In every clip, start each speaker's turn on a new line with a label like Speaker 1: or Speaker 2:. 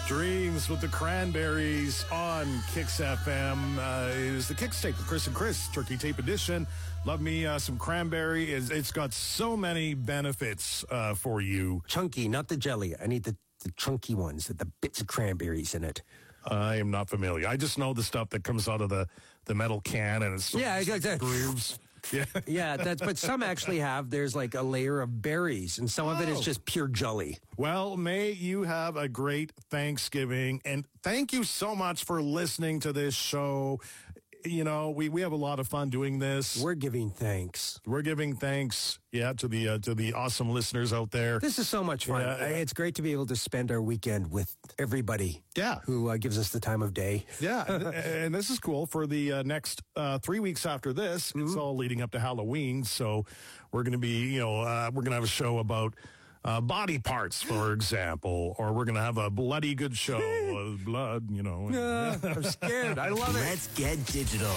Speaker 1: Dreams with the Cranberries on Kix FM. It is the Kix Tape with Chris and Chris, Turkey Tape Edition. Love me some cranberry. It's got so many benefits for you.
Speaker 2: Chunky, not the jelly. I need the chunky ones with the bits of cranberries in it.
Speaker 1: I am not familiar. I just know the stuff that comes out of the metal can and it's grooves.
Speaker 2: Yeah, but some actually there's like a layer of berries, and some of it is just pure jelly.
Speaker 1: Well, may you have a great Thanksgiving, and thank you so much for listening to this show. You know, we have a lot of fun doing this.
Speaker 2: We're giving thanks.
Speaker 1: We're giving thanks, to the awesome listeners out there.
Speaker 2: This is so much fun. It's great to be able to spend our weekend with everybody. Who gives us the time of day.
Speaker 1: And this is cool for the next 3 weeks after this. It's all leading up to Halloween, so we're going to be, we're going to have a show about body parts, for example, or we're going to have a bloody good show of blood,
Speaker 2: I'm scared. I love it.
Speaker 3: Let's get digital.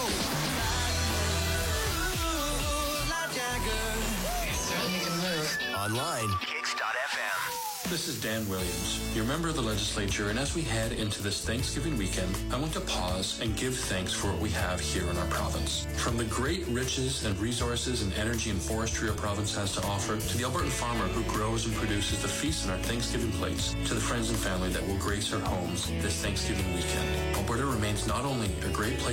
Speaker 3: Online. Kix.fm.
Speaker 4: This is Dan Williams, your member of the legislature, and as we head into this Thanksgiving weekend, I want to pause and give thanks for what we have here in our province. From the great riches and resources and energy and forestry our province has to offer, to the Albertan farmer who grows and produces the feast on our Thanksgiving plates, to the friends and family that will grace our homes this Thanksgiving weekend. Alberta remains not only a great place